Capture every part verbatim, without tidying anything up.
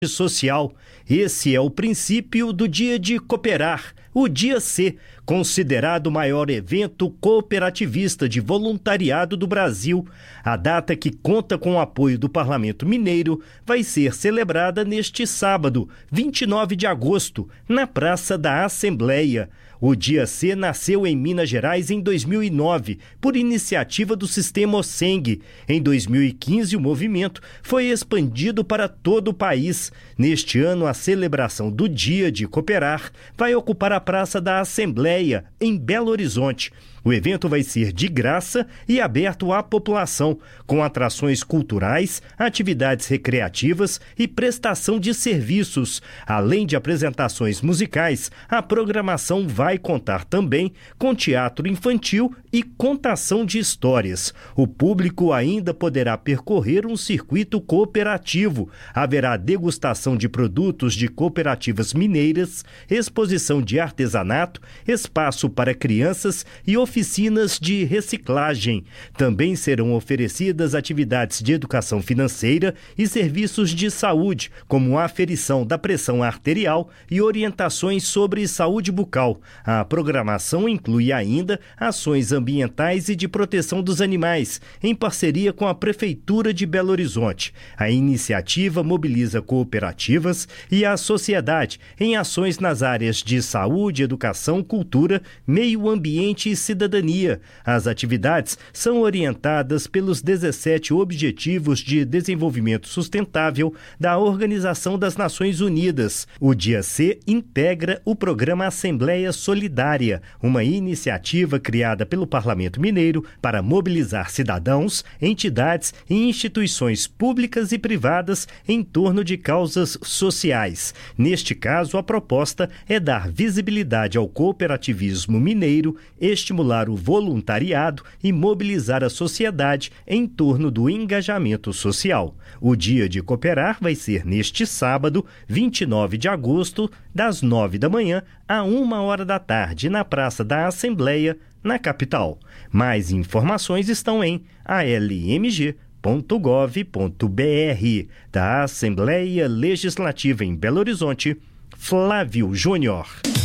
social. Esse é o princípio do Dia de Cooperar, o Dia C, considerado o maior evento cooperativista de voluntariado do Brasil. A data, que conta com o apoio do Parlamento Mineiro, vai ser celebrada neste sábado, vinte e nove de agosto, na Praça da Assembleia. O Dia C nasceu em Minas Gerais em dois mil e nove, por iniciativa do Sistema OSENG. Em dois mil e quinze, o movimento foi expandido para todo o país. Neste ano, a celebração do Dia de Cooperar vai ocupar a Praça da Assembleia, em Belo Horizonte. O evento vai ser de graça e aberto à população, com atrações culturais, atividades recreativas e prestação de serviços. Além de apresentações musicais, a programação vai contar também com teatro infantil e contação de histórias. O público ainda poderá percorrer um circuito cooperativo. Haverá degustação de produtos de cooperativas mineiras, exposição de artesanato, espaço para crianças e oficinas de reciclagem. Também serão oferecidas atividades de educação financeira e serviços de saúde, como aferição da pressão arterial e orientações sobre saúde bucal. A programação inclui ainda ações ambientais e de proteção dos animais, em parceria com a Prefeitura de Belo Horizonte. A iniciativa mobiliza cooperativas e a sociedade em ações nas áreas de saúde, educação, cultura, meio ambiente e cidadania. As atividades são orientadas pelos dezessete Objetivos de Desenvolvimento Sustentável da Organização das Nações Unidas. O Dia C integra o programa Assembleia Solidária, uma iniciativa criada pelo Parlamento Mineiro para mobilizar cidadãos, entidades e instituições públicas e privadas em torno de causas sociais. Neste caso, a proposta é dar visibilidade ao cooperativismo mineiro, estimular o voluntariado e mobilizar a sociedade em torno do engajamento social. O Dia de Cooperar vai ser neste sábado, vinte e nove de agosto, das nove da manhã a uma hora da tarde, na Praça da Assembleia, na capital. Mais informações estão em a l m g ponto gov ponto b r. Da Assembleia Legislativa em Belo Horizonte, Flávio Júnior.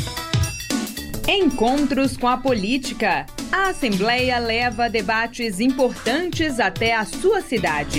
Encontros com a política. A Assembleia leva debates importantes até a sua cidade.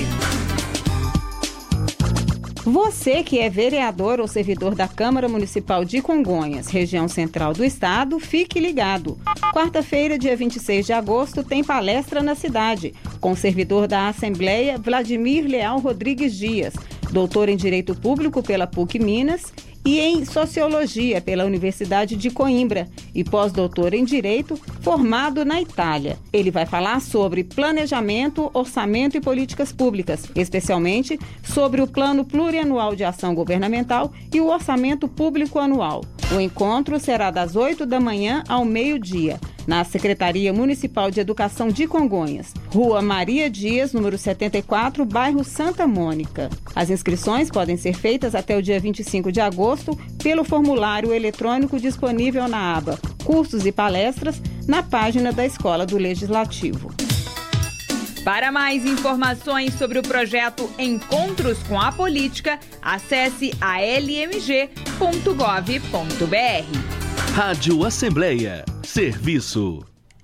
Você que é vereador ou servidor da Câmara Municipal de Congonhas, região central do estado, fique ligado. Quarta-feira, dia vinte e seis de agosto, tem palestra na cidade, com o servidor da Assembleia, Vladimir Leal Rodrigues Dias, doutor em Direito Público pela P U C Minas e em Sociologia pela Universidade de Coimbra e pós-doutor em Direito, formado na Itália. Ele vai falar sobre planejamento, orçamento e políticas públicas, especialmente sobre o Plano Plurianual de Ação Governamental e o Orçamento Público Anual. O encontro será das oito da manhã ao meio-dia, na Secretaria Municipal de Educação de Congonhas, Rua Maria Dias, número setenta e quatro, bairro Santa Mônica. As inscrições podem ser feitas até o dia vinte e cinco de agosto pelo formulário eletrônico disponível na aba Cursos e Palestras, na página da Escola do Legislativo. Para mais informações sobre o projeto Encontros com a Política, acesse a l m g ponto gov ponto b r. Rádio Assembleia. Serviço.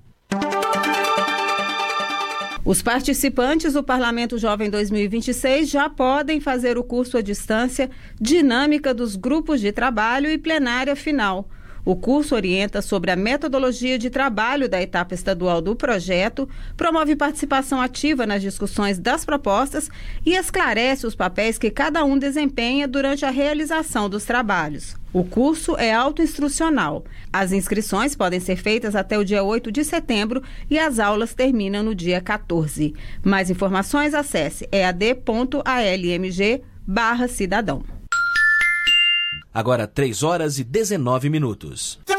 Os participantes do Parlamento Jovem dois mil e vinte e seis já podem fazer o curso à distância Dinâmica dos Grupos de Trabalho e Plenária Final. O curso orienta sobre a metodologia de trabalho da etapa estadual do projeto, promove participação ativa nas discussões das propostas e esclarece os papéis que cada um desempenha durante a realização dos trabalhos. O curso é autoinstrucional. As inscrições podem ser feitas até o dia oito de setembro e as aulas terminam no dia quatorze. Mais informações, acesse e a d ponto a l m g barra cidadão. Agora três horas e dezenove minutos.